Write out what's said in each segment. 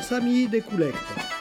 amis de collecte.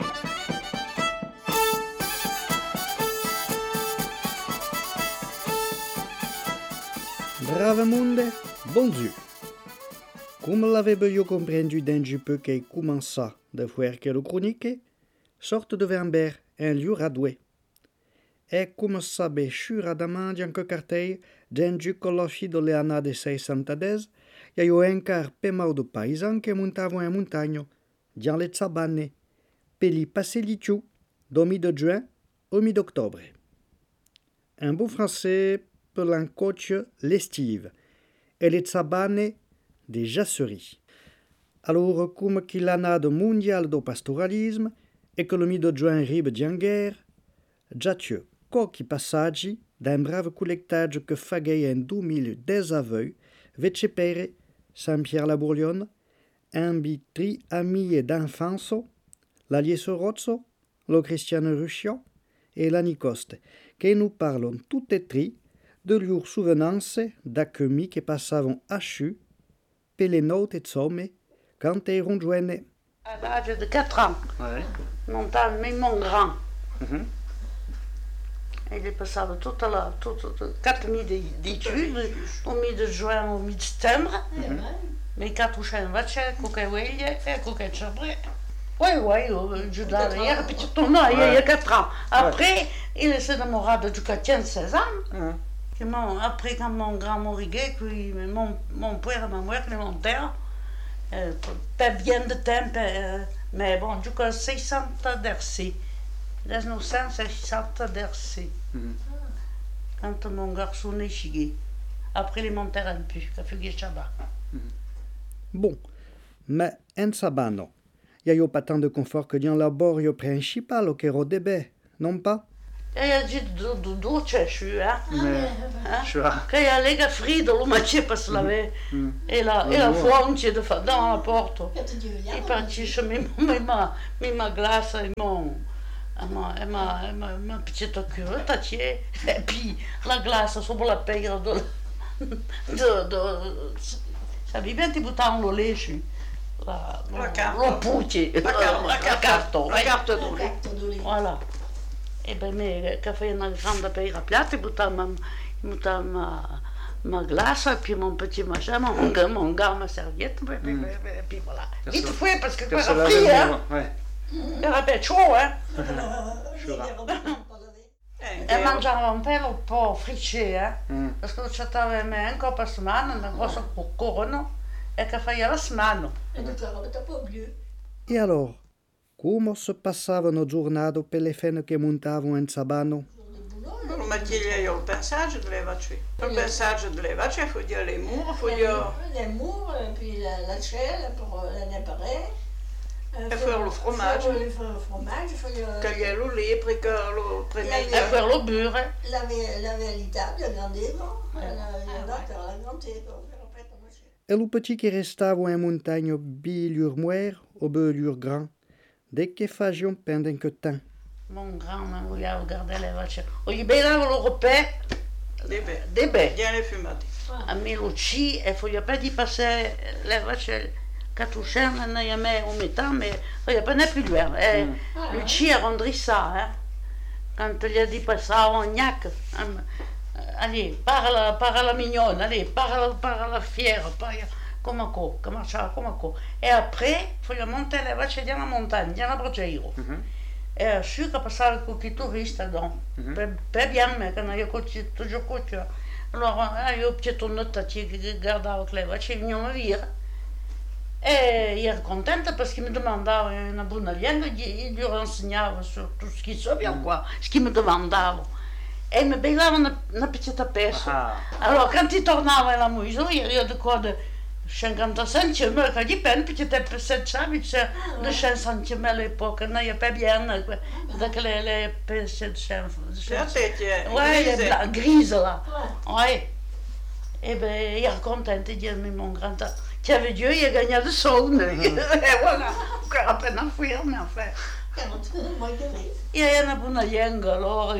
Brave monde, bon Dieu. Comme l'avais-je compris d'un peu qu'il commença de faire que le chronique, sorte de Vembert un lieu radoué. E come sabe sciuradamente anche cartei, dentro con la fine delle anni de 610, e io encar pe mau de paisan che montavano in montagna, dans le sabane, per li passellicciu, do mi de juin au mi d'octobre. Un bon français per l'encoche l'estive, e le sabane des jasseries. Alors, come che l'année mondiale do pastoralisme, e che le mi de juin ribe di guerre, già c'è qualche passaggi d'un brave collectage que faguei en 2019 vecepere Saint-Pierre-la-Bourlione, un bitri ami d'enfance, l'Alieso Rozzo, lo Cristiano Ruscio e la Nicoste, che nous parlons tutte e tre de leurs souvenances d'accueillis che passavano asciù per le note somme quand erano giovani. À l'âge de 4 ans, montagne mon grand. Il est passé toute 4 mois d'études, au mois de juin, au mois de septembre. Mais 4 ou 5 vaches, coquet et coquet chabré. Oui, je l'avais, il y a un petit tournoi, il y a 4 ans. Après, il s'est enamoré de 15-16 ans. Après, quand mon grand morigué, mon père et ma mère, les montèrent, pas bien de temps, mais bon, du coup, 600 d'Ercy. 1960 d'Ercy. Quand mon garçon est chigué. Après, les montèrent un peu, qu'a fait Chabat. Bon, mais en sabano, il n'y a pas tant de confort que dans le laborio principal che ero debè, non pas? Il y a dit dolce, je suis, hein? Quand il y a les gars frites, le matché pour se laver. Et la fonte de dans la porte. Il partit chez ma glace et ma petite culotte, et puis la glace sur la paire ça vit bien, tu bouton le lait, la carte, la carte de lait. Voilà. Et bien, mais quand fait une grande paire à plat, tu bouton ma glace, et puis mon petit machin, mon gars, ma serviette, et puis voilà. Vite fait, parce que quand ça pris, hein? Il avait chaud, hein? E mangiava un pelo un po' frice, parce que ci avevamo anche per settimana una grossa corona e che faceva la settimana. E alors, come se passavano giornate per le fenne che montavano in sabano? Le matin, il y a le pinçage de l'évacuer. Le pinçage de l'évacuer, il faut dire les mours, il faut dire... Les mours, et puis la chèvre pour la néparée. Et faire le fromage. Il faut le fromage, il faut le... Qu'il y ait le lait, après que le premier... Et faire le beurre. Laver l'étable, la grandir, la grandir. E lo petit che restava in montagna bilur muer o belur grand, de che fagion pendant que temps? Mon grand, on voulait regarder les vaches. On y bevava le repas des baies. Bien les fumati. A Melucci, il ne faut pas y passer les vaches. Catouchen, il y a mis au métal, mais il n'y a pas plus loin. Lucie a rendu ça, hein. Quand il a dit passer au gnac, allez, par la mignonne, allez, par la fière, comme ça. Et après, il faut monter les vaches dans la montagne, dans la Brogeiro. Et je suis qu'à passer avec les touristes, donc, pas bien, mais quand il y a toujours couture. Alors, il y a une petite note qui regarde avec les vaches, ils venaient me dire. Et il est content parce qu'il me demandait une bonne langue, il lui renseignait sur tout ce qu'il savait, quoi, ce qu'il me demandait. Et il me payait une petite pièce. Alors quand il tournait à la maison, il y a de quoi de 50 centimes, quand il paye une petite pièce de 5 centimes à l'époque, il n'y a pas bien, donc les pièces de 5 centimes. Oui, les grises là. Oui. Et bien il est content, il dit, mais mon grand... Qui avait Dieu, il a gagné de saune. Et voilà, encore à peine à fuir, mais enfin. Il y a une bonne langue, alors.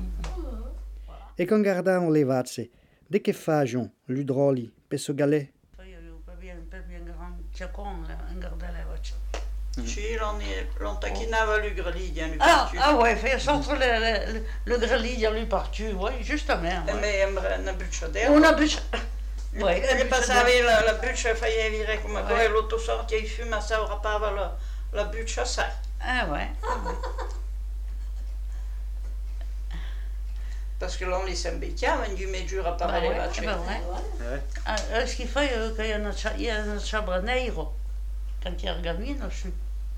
E quand gardavano le vacce, de che fagion l'udroli per se galè? Poi io pas bien grand, c'è con, garder les vaches. Sì, l'on taquinava le grelidien, lui Ah, partu. ah ouais, fait sortir le grelid lui partout, oui, justement. Ouais. Mais una bucciadera. Una buccia. Ouais, E gli passavi la buccia e fai dire come Ouais. l'auto sorti e i fumi, ça rappava la buccia, sai. Ah ouais. Parce que l'on li s'embecchiava, in me giura Bah per le ouais, vacce. bah ouais. Ah, ce qu'il fait, qu'il y a une chambre nero, quand il y a un gamin aussi.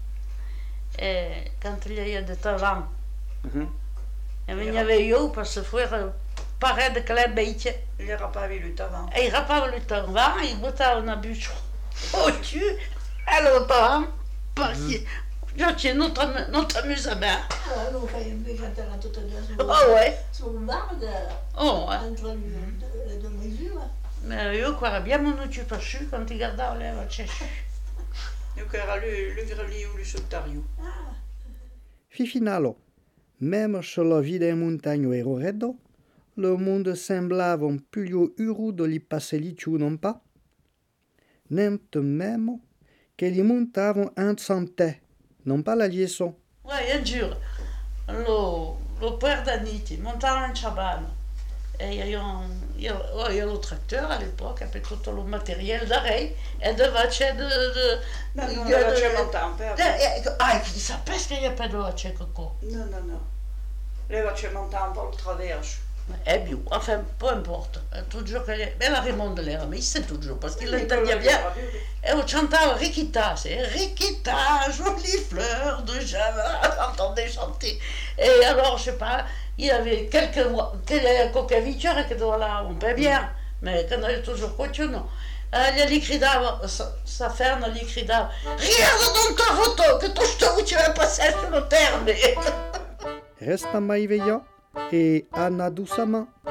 Et quand il y a des talents. Et il y avait eu, parce que frère, pareil de quelle bête. Gli rappavi lui avant. E il rapava le tavan, il buttava una buccia au-dessus, e lo tavan, perché non t'amusa bien. Nous fèiem bé quand eren totes dues Oh ouais, sur le bar oh ouais. entre les deux mesures. Mais io qua abbiamo non ci passu quand il guardava le voce. Io che era lui grelì o lui sottario. Fifinalo, même sulla via in montagna ero reddo, le monde semblava un più urudo li passeli ciù, non pas? Niente memo che li montavano in santé, non pas la liaison. Ouais, è giuro. Lo père d'Aniti montava in Chabane. E il y a le tracteur à l'époque, avec tout le matériel d'arrêt, et de vache de... Non, le vacce montavano per... Ah, il sapeva qu'il n'y a pas de vache coco. No. Le vacce montavano per il traverso. Eh bien, enfin, peu importe. Toujours qu'elle la Raymonde l'era, mais il sait toujours, parce qu'il l'entendait bien. Et on chantait Rikita, c'est Rikita, jolie fleur de Java, on entendait chanter. Et alors, je sais pas, il y avait quelques coquavitures qui étaient là, on peut bien, mais qu'on avait toujours coach, non. Gli gridava, sa ferma gli gridava, regarde dans ta photo, que tu vas passer sur le terme. Resta mai veillant et Anna doucement.